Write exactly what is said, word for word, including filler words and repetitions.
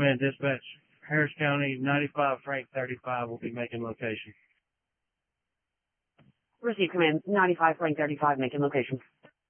Command Dispatch, Harris County, ninety-five Frank thirty-five will be making location. Receive Command, ninety-five Frank thirty-five, making location.